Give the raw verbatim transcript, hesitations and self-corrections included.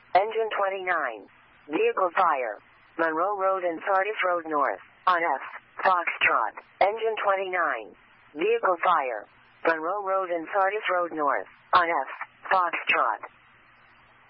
Engine twenty-nine. Vehicle fire. Monroe Road and Sardis Road North. On F. Foxtrot. Engine twenty-nine. Vehicle fire. Monroe Road and Sardis Road North. On F. Foxtrot.